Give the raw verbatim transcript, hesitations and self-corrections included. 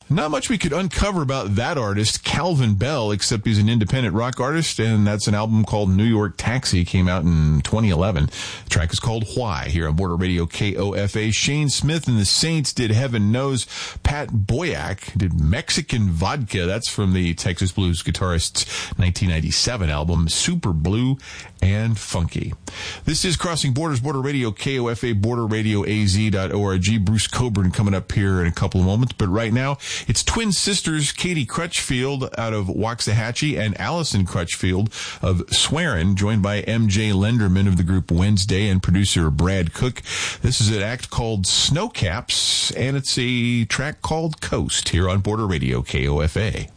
Not much we could uncover about that artist, Calvin Bell, except he's an independent rock artist, and that's an album called New York Taxi, came out in twenty eleven. The track is called Why, here on Border Radio K O F A. Shane Smith and the Saints did Heaven Knows. Pat Boyack did Mexican Vodka. That's from the Texas Blues guitarist's nineteen ninety-seven album, Super Blue and Funky. This is Crossing Borders, Border Radio K O F A, border radio a z dot org. Bruce Coburn coming up here in a couple of moments, but right now, it's twin sisters Katie Crutchfield out of Waxahachie and Allison Crutchfield of Swearin, joined by M J Lenderman of the group Wednesday and producer Brad Cook. This is an act called Snowcaps, and it's a track called Coast here on Border Radio K O F A.